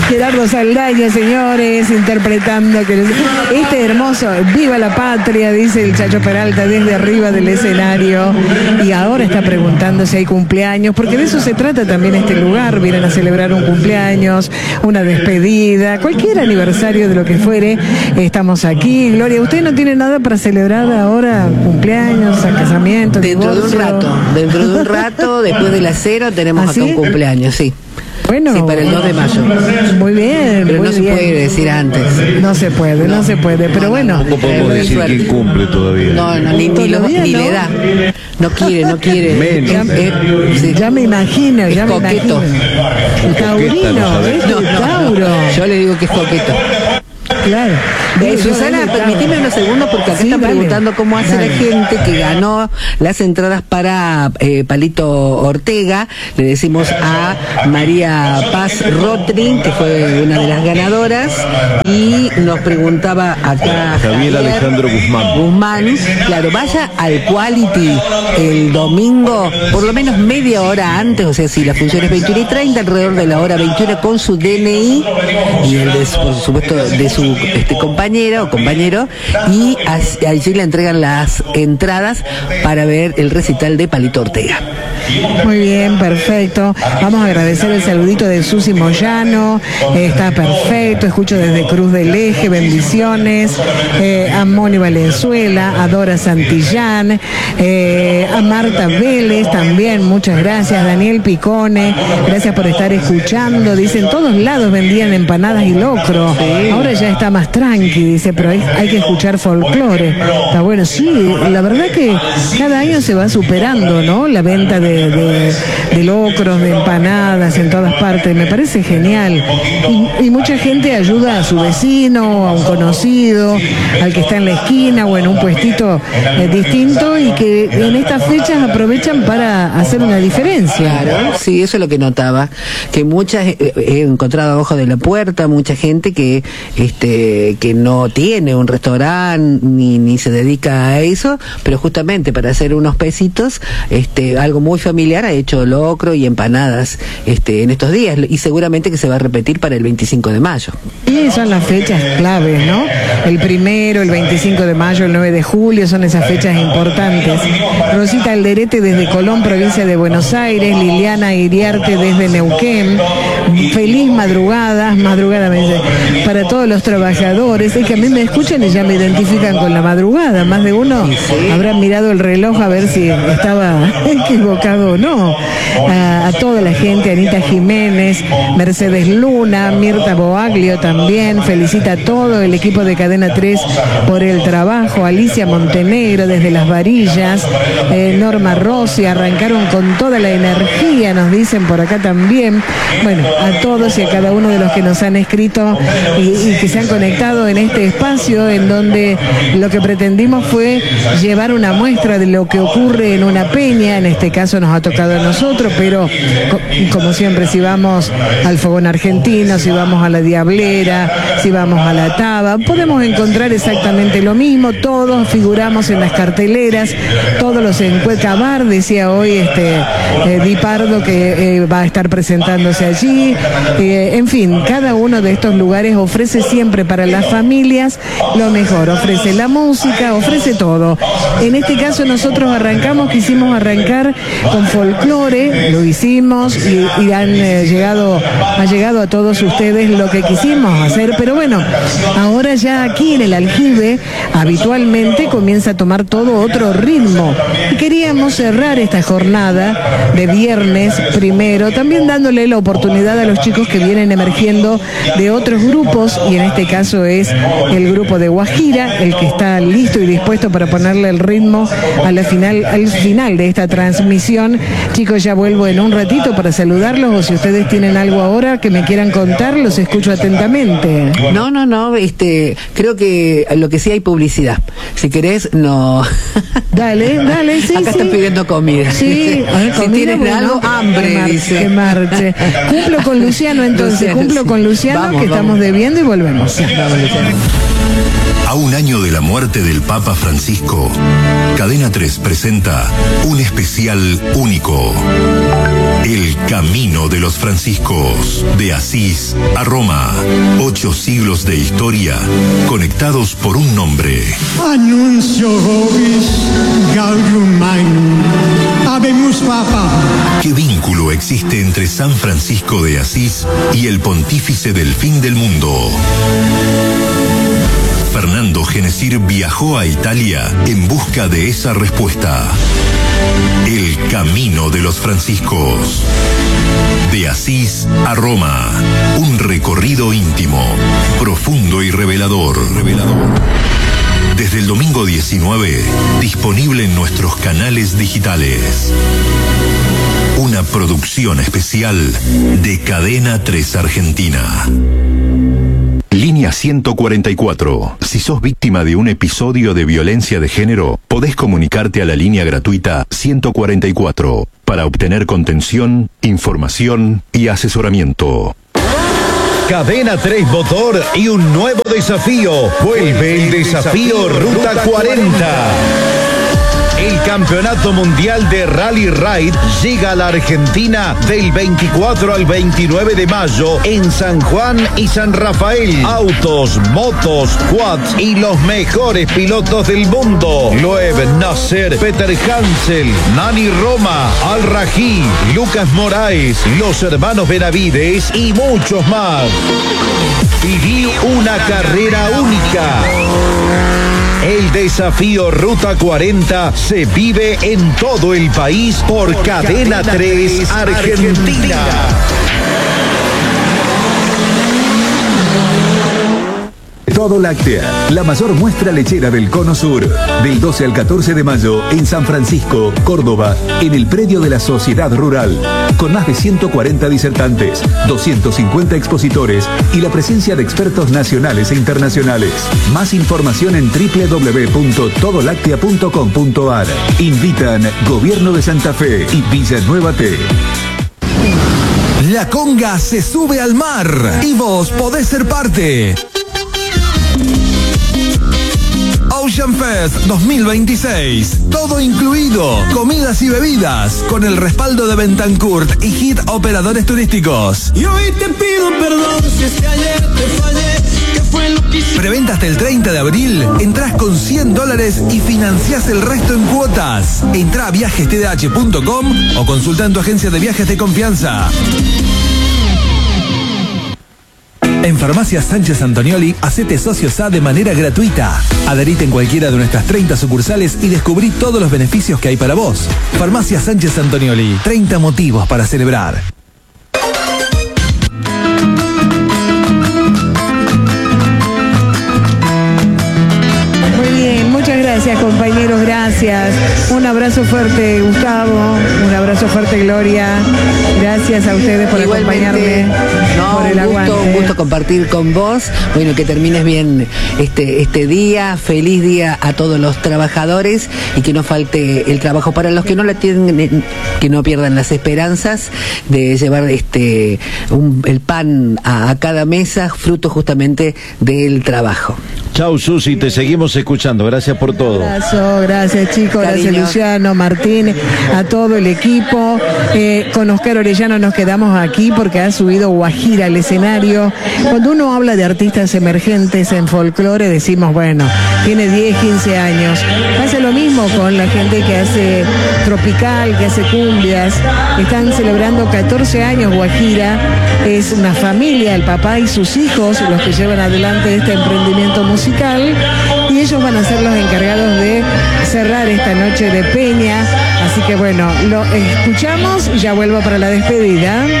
Gerardo Saldaña, señores, interpretando este hermoso Viva la Patria, dice el Chacho Peralta desde arriba del escenario. Y ahora está preguntando si hay cumpleaños, porque de eso se trata también este lugar. Vienen a celebrar un cumpleaños, una despedida, cualquier aniversario de lo que fuere. Estamos aquí. Gloria, ¿usted no tiene nada para celebrar ahora? ¿Cumpleaños, casamiento, Dentro divorcio? de un rato, después de las 0, tenemos acá un cumpleaños, sí. Bueno, sí, para el 2 de mayo. Muy bien. Pero muy no se bien. puede decir antes. No se puede, pero bueno. No podemos decir quién cumple todavía. No, ni le da. No quiere. Ya me imagino, es coqueto. Taurino, Tauro. Yo le digo que es coqueto. Claro. Susana, permíteme unos segundos porque acá están preguntando cómo hace la gente que ganó las entradas para Palito Ortega. Le decimos a María Paz Rotring, que fue una de las ganadoras, y nos preguntaba acá Javier Alejandro Guzmán. Claro, vaya al Quality el domingo, por lo menos media hora antes, o sea, si la función es 21:30, alrededor de la hora 21, con su DNI y el de, por supuesto, de su compañera o compañero, y allí le entregan las entradas para ver el recital de Palito Ortega. Muy bien, perfecto. Vamos a agradecer el saludito de Susi Moyano. Está perfecto. Escucho desde Cruz del Eje. Bendiciones. A Moni Valenzuela, a Dora Santillán, a Marta Vélez también. Muchas gracias. Daniel Picone, gracias por estar escuchando. Dice, en todos lados vendían empanadas y locro. Sí. Ahora ya está más tranqui, dice, pero hay que escuchar folclore. Está bueno. Sí, la verdad que cada año se va superando, ¿no? La venta de locros, de empanadas en todas partes. Me parece genial. Y mucha gente ayuda a su vecino, a un conocido, al que está en la esquina o en un puestito distinto, y que en estas fechas aprovechan para hacer una diferencia. Claro, sí, eso es lo que notaba. Que he encontrado abajo de la puerta mucha gente que no tiene un restaurante ni se dedica a eso, pero justamente para hacer unos pesitos, algo muy familiar, ha hecho locro y empanadas en estos días, y seguramente que se va a repetir para el 25 de mayo. Y son las fechas claves, ¿no? El 1, el 25 de mayo, el 9 de julio, son esas fechas importantes. Rosita Alderete desde Colón, provincia de Buenos Aires. Liliana Iriarte desde Neuquén. Feliz madrugada me dice, para todos los trabajadores. Es que a mí me escuchan y ya me identifican con la madrugada. Más de uno habrá mirado el reloj a ver si estaba equivocado o no. A toda la gente, Anita Jiménez, Mercedes Luna, Mirta Boaglio también, felicita a todo el equipo de Cadena 3 por el trabajo. Alicia Montenegro desde Las Varillas, Norma Rossi, arrancaron con toda la energía, nos dicen por acá también. Bueno, a todos y a cada uno de los que nos han escrito y que se han conectado en este espacio, en donde lo que pretendimos fue llevar una muestra de lo que ocurre en una peña. En este caso nos ha tocado a nosotros, pero como siempre, si vamos al Fogón Argentino, si vamos a la Diablera, si vamos a la Taba, podemos encontrar exactamente lo mismo. Todos figuramos en las carteleras, todos los encuentros. Cabar decía hoy Di Pardo que va a estar presentándose allí. En fin, cada uno de estos lugares ofrece siempre para las familias lo mejor, ofrece la música, ofrece todo. En este caso nosotros quisimos arrancar con folclore, lo hicimos y ha llegado a todos ustedes lo que quisimos hacer, pero bueno, ahora ya aquí en el Aljibe habitualmente comienza a tomar todo otro ritmo, y queríamos cerrar esta jornada de viernes 1, también dándole la oportunidad a los chicos que vienen emergiendo de otros grupos, y en este caso es el grupo de Guajira el que está listo y dispuesto para ponerle el ritmo al final de esta transmisión. Chicos, ya vuelvo en un ratito para saludarlos, o si ustedes tienen algo ahora que me quieran contar, los escucho atentamente. No, creo que lo que sí hay publicidad. Si querés, no. Dale, sí. Acá están pidiendo comida. Sí, si tienes algo, hambre, dice. Que marche. Cumplo con Luciano entonces, vamos, estamos debiendo y volvemos. Vamos, Luciano. A un año de la muerte del Papa Francisco, Cadena 3 presenta un especial único. El camino de los franciscos. De Asís a Roma. 8 siglos de historia conectados por un nombre. Annuncio vobis gaudium magnum. Habemus Papa. ¿Qué vínculo existe entre San Francisco de Asís y el pontífice del fin del mundo? Fernando Genesir viajó a Italia en busca de esa respuesta. El camino de los franciscos. De Asís a Roma. Un recorrido íntimo, profundo y revelador. Desde el domingo 19, disponible en nuestros canales digitales. Una producción especial de Cadena 3 Argentina. Línea 144. Si sos víctima de un episodio de violencia de género, podés comunicarte a la línea gratuita 144 para obtener contención, información y asesoramiento. Cadena 3 Motor y un nuevo desafío. Vuelve el desafío Ruta 40. El Campeonato Mundial de Rally Ride llega a la Argentina del 24 al 29 de mayo en San Juan y San Rafael. Autos, motos, quads y los mejores pilotos del mundo. Loeb Nasser, Peter Hansel, Nani Roma, Al Rají, Lucas Moraes, los hermanos Benavides y muchos más. Viví una carrera única. El desafío Ruta 40 se vive en todo el país por Cadena 3 Argentina. Todo Láctea, la mayor muestra lechera del Cono Sur, del 12 al 14 de mayo en San Francisco, Córdoba, en el predio de la Sociedad Rural, con más de 140 disertantes, 250 expositores y la presencia de expertos nacionales e internacionales. Más información en www.todolactea.com.ar. Invitan Gobierno de Santa Fe y Villanueva T. La conga se sube al mar y vos podés ser parte. Ocean Fest 2026. Todo incluido. Comidas y bebidas. Con el respaldo de Bentancurt y Hit Operadores Turísticos. Y hoy te pido perdón si es que ayer te fallé. ¿Qué fue lo que hice? Preventa hasta el 30 de abril. Entrás con $100 y financiás el resto en cuotas. Entrá a viajestdh.com o consulta en tu agencia de viajes de confianza. En Farmacias Sánchez Antonioli, hacete socio SA de manera gratuita. Adherite en cualquiera de nuestras 30 sucursales y descubrí todos los beneficios que hay para vos. Farmacias Sánchez Antonioli, 30 motivos para celebrar. Muy bien, muchas gracias compañeros, gracias. Un abrazo fuerte Gustavo, un abrazo fuerte Gloria. Gracias a ustedes por acompañarme. No, por el un gusto compartir con vos. Bueno, que termines bien este día. Feliz día a todos los trabajadores y que no falte el trabajo para los que no la tienen, que no pierdan las esperanzas de llevar el pan a cada mesa, fruto justamente del trabajo. Chau, Susi, te seguimos escuchando. Gracias por todo. Un abrazo, gracias chicos, Cariño. gracias Luciano, Martín, a todo el equipo. Con Oscar Orellano nos quedamos aquí porque ha subido Guajira al escenario. Cuando uno habla de artistas emergentes en folclore decimos, bueno, tiene 10, 15 años. Pasa lo mismo con la gente que hace tropical, que hace cumbias. Están celebrando 14 años Guajira. Es una familia, el papá y sus hijos, los que llevan adelante este emprendimiento musical. Y ellos van a ser los encargados de cerrar esta noche de peña. Así que bueno, lo escuchamos y ya vuelvo para la despedida.